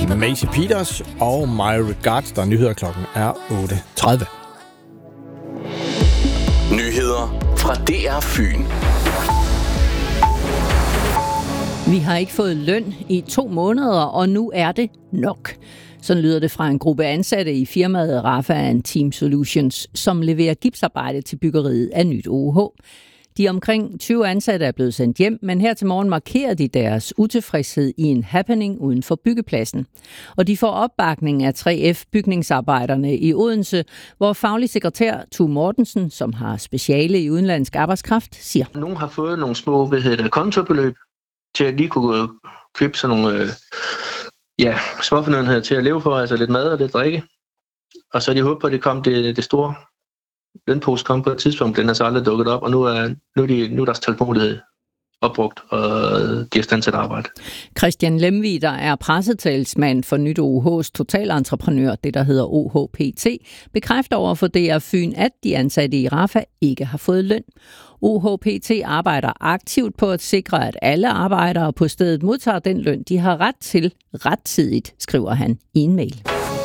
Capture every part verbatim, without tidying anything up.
Macy Peters og My Regards, der nyheder klokken er otte tredive. Nyheder fra D R Fyn. Vi har ikke fået løn i to måneder, og nu er det nok. Sådan lyder det fra en gruppe ansatte i firmaet Rafa Team Solutions, som leverer gipsarbejde til byggeriet af nyt O H. De omkring tyve ansatte er blevet sendt hjem, men her til morgen markerer de deres utilfredshed i en happening uden for byggepladsen. Og de får opbakning af tre F bygningsarbejderne i Odense, hvor faglig sekretær Tue Mortensen, som har speciale i udenlandsk arbejdskraft, siger: Nogle har fået nogle små hvad hedder det, kontobeløb til at lige kunne købe sådan nogle øh, ja, småfornødenheder til at leve for, altså lidt mad og lidt drikke. Og så de håber på, at det kom det, det store lønpose kom på et tidspunkt, den er så aldrig dukket op, og nu er, nu er, de, nu er deres tålmodighed opbrugt, og de er stand til at arbejde. Christian Lemvig, der er pressetalsmand for nyt O H's totalentreprenør, det der hedder O H P T, bekræfter over for D R Fyn, at de ansatte i Rafa ikke har fået løn. O H P T arbejder aktivt på at sikre, at alle arbejdere på stedet modtager den løn, de har ret til rettidigt, skriver han i en mail.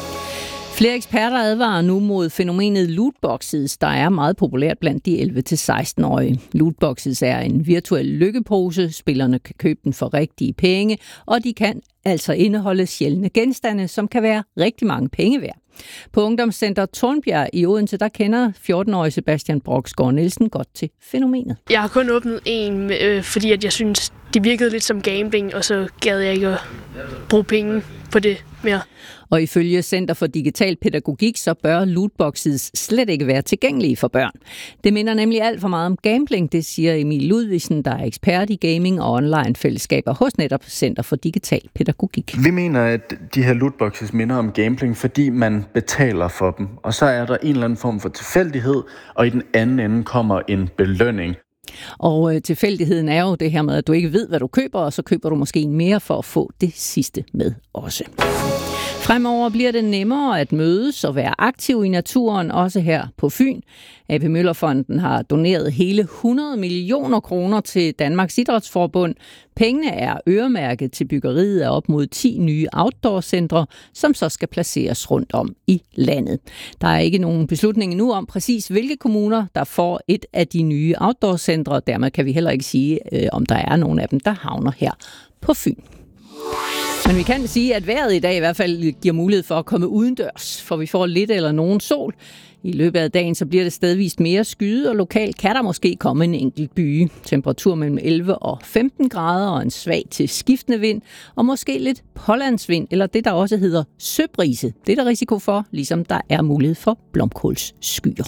Flere eksperter advarer nu mod fænomenet lootboxes, der er meget populært blandt de elleve til seksten-årige. Lootboxes er en virtuel lykkepose. Spillerne kan købe den for rigtige penge, og de kan altså indeholde sjældne genstande, som kan være rigtig mange penge værd. På Ungdomscenter Tornbjerg i Odense, der kender fjorten-årige Sebastian Broksgaard Nielsen godt til fænomenet. Jeg har kun åbnet en, øh, fordi at jeg synes, det virkede lidt som gambling, og så gad jeg ikke at bruge penge på det mere. Og ifølge Center for Digital Pædagogik, så bør lootboxes slet ikke være tilgængelige for børn. Det minder nemlig alt for meget om gambling, det siger Emil Ludvigsen, der er ekspert i gaming og online-fællesskaber hos netop Center for Digital Pædagogik. Vi mener, at de her lootboxes minder om gambling, fordi man betaler for dem. Og så er der en eller anden form for tilfældighed, og i den anden ende kommer en belønning. Og øh, tilfældigheden er jo det her med, at du ikke ved, hvad du køber, og så køber du måske en mere for at få det sidste med også. Fremover bliver det nemmere at mødes og være aktiv i naturen, også her på Fyn. A P Møller-fonden har doneret hele hundrede millioner kroner til Danmarks Idrætsforbund. Pengene er øremærket til byggeriet af op mod ti nye outdoor-centre, som så skal placeres rundt om i landet. Der er ikke nogen beslutning endnu om præcis, hvilke kommuner, der får et af de nye outdoor-centre. Dermed kan vi heller ikke sige, om der er nogen af dem, der havner her på Fyn. Men vi kan sige, at vejret i dag i hvert fald giver mulighed for at komme udendørs, for vi får lidt eller nogen sol. I løbet af dagen så bliver det stedvist mere skyet, og lokalt kan der måske komme en enkelt byge. Temperatur mellem elleve og femten grader og en svag til skiftende vind, og måske lidt pålandsvind, eller det der også hedder søbrise. Det er der risiko for, ligesom der er mulighed for blomkålsskyer.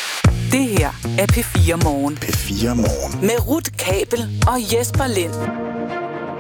Det her er P fire Morgen. P fire Morgen. Med Ruth Kabel og Jesper Lind.